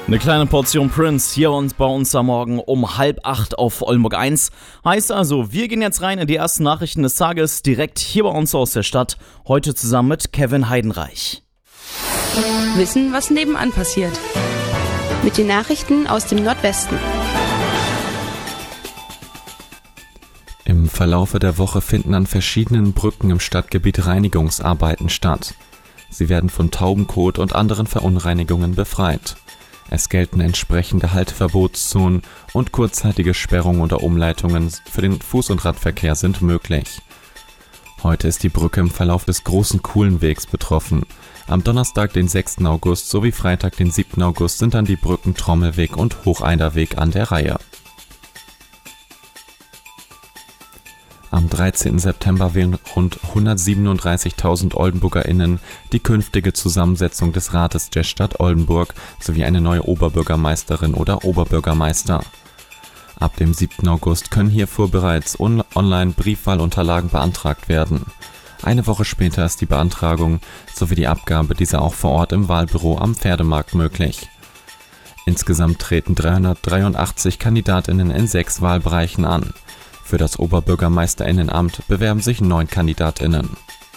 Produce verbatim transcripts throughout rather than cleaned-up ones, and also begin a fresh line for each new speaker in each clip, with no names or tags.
Eine kleine Portion Prince hier und bei uns am Morgen um halb acht auf Oldenburg eins. Heißt also, wir gehen jetzt rein in die ersten Nachrichten des Tages, direkt hier bei uns aus der Stadt. Heute zusammen mit Kevin Heidenreich.
Wissen, was nebenan passiert.
Mit den Nachrichten aus dem Nordwesten.
Im Verlaufe der Woche finden an verschiedenen Brücken im Stadtgebiet Reinigungsarbeiten statt. Sie werden von Taubenkot und anderen Verunreinigungen befreit. Es gelten entsprechende Halteverbotszonen und kurzzeitige Sperrungen oder Umleitungen für den Fuß- und Radverkehr sind möglich. Heute ist die Brücke im Verlauf des Großen Kuhlenwegs betroffen. Am Donnerstag, den sechsten August sowie Freitag, den siebten August sind dann die Brücken Trommelweg und Hocheiderweg an der Reihe. Am dreizehnten September wählen rund hundertsiebenunddreißigtausend OldenburgerInnen die künftige Zusammensetzung des Rates der Stadt Oldenburg sowie eine neue Oberbürgermeisterin oder Oberbürgermeister. Ab dem siebten August können hierfür bereits on- online Briefwahlunterlagen beantragt werden. Eine Woche später ist die Beantragung sowie die Abgabe dieser auch vor Ort im Wahlbüro am Pferdemarkt möglich. Insgesamt treten dreihundertdreiundachtzig KandidatInnen in sechs Wahlbereichen an. Für das OberbürgermeisterInnenamt bewerben sich neun KandidatInnen.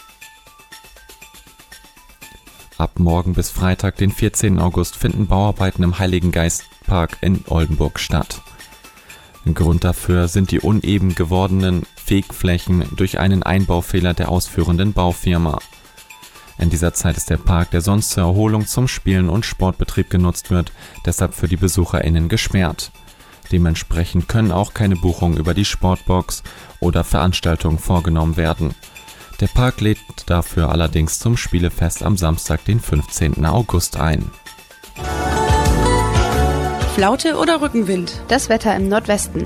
Ab morgen bis Freitag, den vierzehnten August, finden Bauarbeiten im Heiligengeistpark in Oldenburg statt. Grund dafür sind die uneben gewordenen Fegflächen durch einen Einbaufehler der ausführenden Baufirma. In dieser Zeit ist der Park, der sonst zur Erholung, zum Spielen und Sportbetrieb genutzt wird, deshalb für die BesucherInnen gesperrt. Dementsprechend können auch keine Buchungen über die Sportbox oder Veranstaltungen vorgenommen werden. Der Park lädt dafür allerdings zum Spielefest am Samstag, den fünfzehnten August ein.
Flaute oder Rückenwind?
Das Wetter im Nordwesten.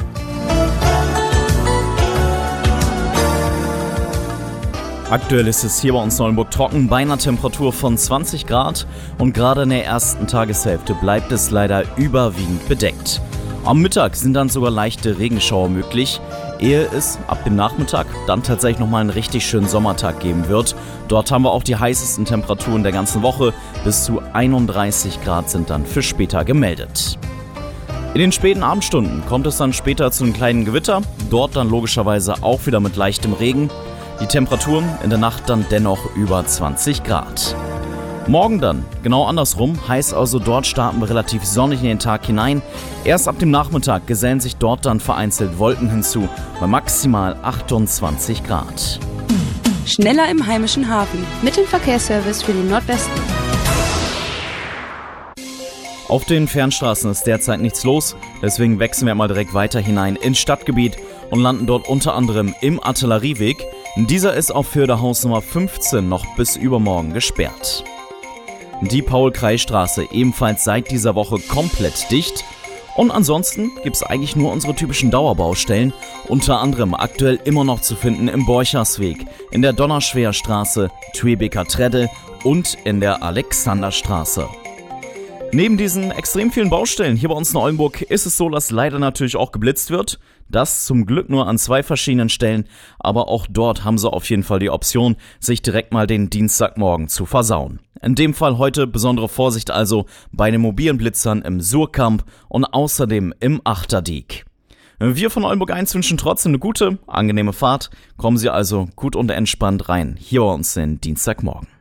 Aktuell ist es hier bei uns in Oldenburg trocken, bei einer Temperatur von zwanzig Grad und gerade in der ersten Tageshälfte bleibt es leider überwiegend bedeckt. Am Mittag sind dann sogar leichte Regenschauer möglich, ehe es ab dem Nachmittag dann tatsächlich nochmal einen richtig schönen Sommertag geben wird. Dort haben wir auch die heißesten Temperaturen der ganzen Woche, bis zu einunddreißig Grad sind dann für später gemeldet. In den späten Abendstunden kommt es dann später zu einem kleinen Gewitter, dort dann logischerweise auch wieder mit leichtem Regen. Die Temperaturen in der Nacht dann dennoch über zwanzig Grad. Morgen dann, genau andersrum, heißt also dort starten wir relativ sonnig in den Tag hinein. Erst ab dem Nachmittag gesellen sich dort dann vereinzelt Wolken hinzu, bei maximal achtundzwanzig Grad.
Schneller im heimischen Hafen.
Mit dem Verkehrsservice für den Nordwesten.
Auf den Fernstraßen ist derzeit nichts los, deswegen wechseln wir mal direkt weiter hinein ins Stadtgebiet und landen dort unter anderem im Artillerieweg. Dieser ist auch für der Hausnummer fünfzehn noch bis übermorgen gesperrt. Die Paul-Kreis-Straße ebenfalls seit dieser Woche komplett dicht. Und ansonsten gibt es eigentlich nur unsere typischen Dauerbaustellen, unter anderem aktuell immer noch zu finden im Borchersweg, in der Donnerschwerstraße, Twebeker Tredde und in der Alexanderstraße. Neben diesen extrem vielen Baustellen hier bei uns in Oldenburg ist es so, dass leider natürlich auch geblitzt wird. Das zum Glück nur an zwei verschiedenen Stellen, aber auch dort haben sie auf jeden Fall die Option, sich direkt mal den Dienstagmorgen zu versauen. In dem Fall heute besondere Vorsicht also bei den mobilen Blitzern im Surkamp und außerdem im Achterdiek. Wir von Oldenburg eins wünschen trotzdem eine gute, angenehme Fahrt. Kommen Sie also gut und entspannt rein hier bei uns den Dienstagmorgen.